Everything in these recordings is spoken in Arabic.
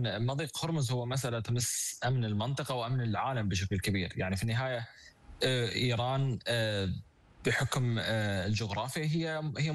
مضيق هرمز هو مسألة تمس أمن المنطقة وأمن العالم بشكل كبير. يعني في النهاية إيران بحكم الجغرافيا هي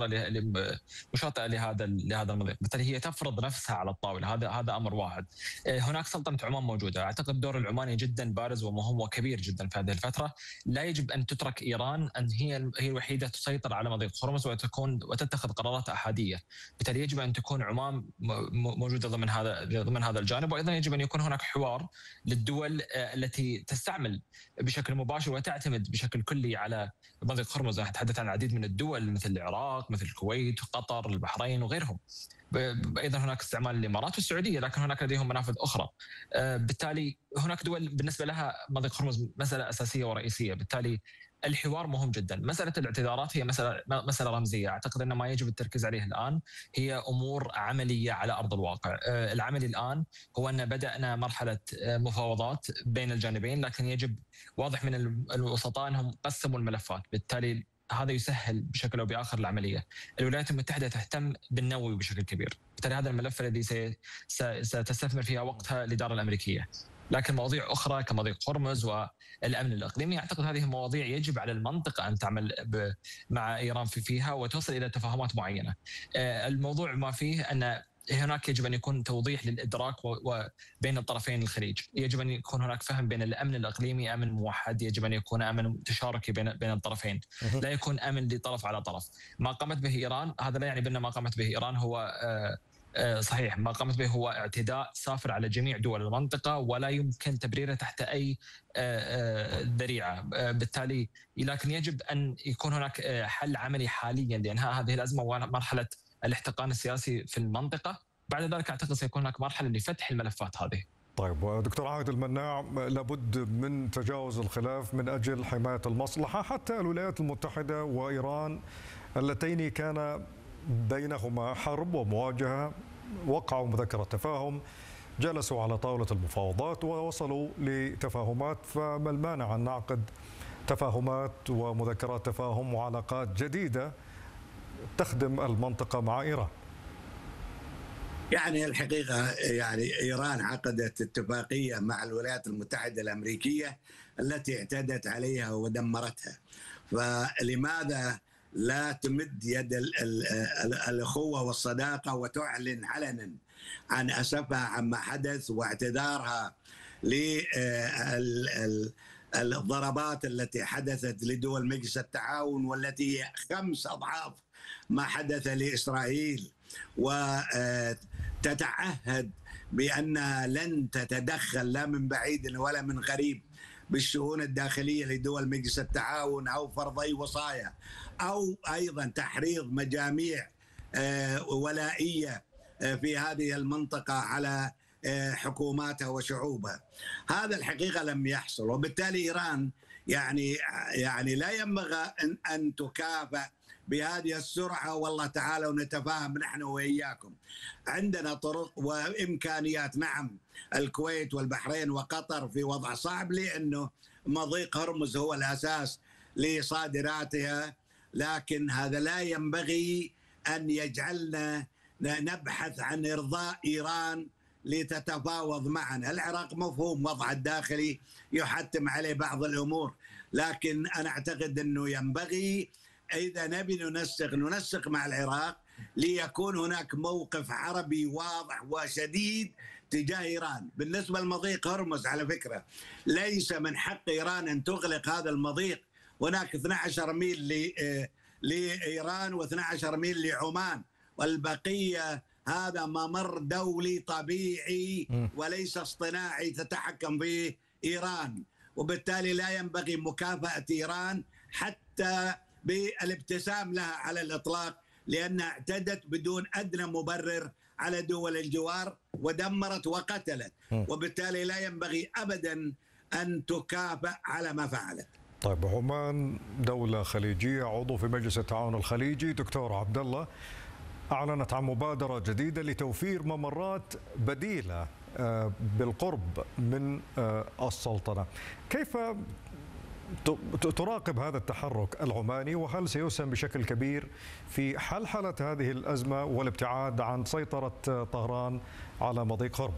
مشاطئة لهذا المضيق، بالتالي هي تفرض نفسها على الطاولة. هذا أمر واحد. هناك سلطنة عمان موجودة، أعتقد الدور العماني جدا بارز ومهم وكبير جدا في هذه الفترة. لا يجب أن تترك إيران أن هي الوحيدة تسيطر على مضيق هرمز وتتخذ قرارات أحادية. بالتالي يجب أن تكون عمان موجودة ضمن هذا الجانب، وأيضا يجب أن يكون هناك حوار للدول التي تستعمل بشكل مباشر وتعتمد بشكل كلي على مضيق هرمز. نتحدث عن العديد من الدول مثل العراق، مثل الكويت، قطر، البحرين وغيرهم. ايضا هناك استعمال الامارات والسعوديه، لكن هناك لديهم منافذ اخرى. بالتالي هناك دول بالنسبه لها مضيق هرمز مساله اساسيه ورئيسيه. بالتالي الحوار مهم جدا. مساله الاعتذارات هي مساله رمزيه، اعتقد ان ما يجب التركيز عليه الان هي امور عمليه على ارض الواقع. العمل الان هو ان بدانا مرحله مفاوضات بين الجانبين، لكن يجب واضح من الوسطاء انهم قسموا الملفات. بالتالي هذا يسهل بشكل او باخر العمليه. الولايات المتحده تهتم بالنووي بشكل كبير، بالتالي هذا الملف الذي ستستثمر فيها وقتها الاداره الامريكيه. لكن مواضيع اخرى كمضيق هرمز والامن الاقليمي، اعتقد هذه مواضيع يجب على المنطقه ان تعمل مع ايران فيها وتوصل الى تفاهمات معينه. الموضوع ما فيه ان هناك يجب أن يكون توضيح للإدراك بين الطرفين الخليج. يجب أن يكون هناك فهم بين الأمن الإقليمي أمن موحد، يجب أن يكون أمن تشاركي بين الطرفين، لا يكون أمن لطرف على طرف. ما قامت به إيران هذا لا يعني بأن ما قامت به إيران هو صحيح. ما قامت به هو اعتداء سافر على جميع دول المنطقة ولا يمكن تبريره تحت أي ذريعة. بالتالي لكن يجب أن يكون هناك حل عملي حاليا لإنهاء هذه الأزمة ومرحلة الاحتقان السياسي في المنطقة. بعد ذلك أعتقد سيكون هناك مرحلة لفتح الملفات هذه. طيب دكتور عاهد المناع، لابد من تجاوز الخلاف من أجل حماية المصلحة. حتى الولايات المتحدة وإيران اللتين كان بينهما حرب ومواجهة وقعوا مذكرة تفاهم، جلسوا على طاولة المفاوضات ووصلوا لتفاهمات. فما المانع أن نعقد تفاهمات ومذكرات تفاهم وعلاقات جديدة تخدم المنطقة مع إيران؟ يعني الحقيقة يعني إيران عقدت اتفاقية مع الولايات المتحدة الأمريكية التي اعتدت عليها ودمرتها، فلماذا لا تمد يد الأخوة والصداقة وتعلن علنا عن أسفها عما حدث واعتذارها للضربات التي حدثت لدول مجلس التعاون والتي هي 5 أضعاف ما حدث لإسرائيل، وتتعهد بأنها لن تتدخل لا من بعيد ولا من قريب بالشؤون الداخلية لدول مجلس التعاون أو فرض أي وصايا أو أيضا تحريض مجاميع ولائية في هذه المنطقة على حكوماتها وشعوبها. هذا الحقيقة لم يحصل، وبالتالي إيران يعني لا ينبغي أن تكافئ بهذه السرعة. والله تعالى ونتفاهم نحن وإياكم، عندنا طرق وإمكانيات. نعم الكويت والبحرين وقطر في وضع صعب لأنه مضيق هرمز هو الأساس لصادراتها، لكن هذا لا ينبغي أن يجعلنا نبحث عن إرضاء إيران لتتفاوض معنا. العراق مفهوم وضع الداخلي يحتم عليه بعض الأمور، لكن أنا أعتقد أنه ينبغي إذا نبي ننسق مع العراق ليكون هناك موقف عربي واضح وشديد تجاه إيران. بالنسبة لمضيق هرمز على فكرة ليس من حق إيران أن تغلق هذا المضيق، هناك 12 ميل لإيران و12 ميل لعمان، والبقية هذا ممر دولي طبيعي وليس اصطناعي تتحكم فيه إيران، وبالتالي لا ينبغي مكافأة إيران حتى بالابتسام لها على الإطلاق، لأنها اعتدت بدون أدنى مبرر على دول الجوار ودمرت وقتلت، وبالتالي لا ينبغي أبدا أن تكافأ على ما فعلت. طيب عمان دولة خليجية عضو في مجلس التعاون الخليجي، دكتور عبد الله، أعلنت عن مبادرة جديدة لتوفير ممرات بديلة بالقرب من السلطنة. كيف تراقب هذا التحرك العماني، وهل سيسهم بشكل كبير في حلحلة هذه الأزمة والابتعاد عن سيطرة طهران على مضيق هرمز؟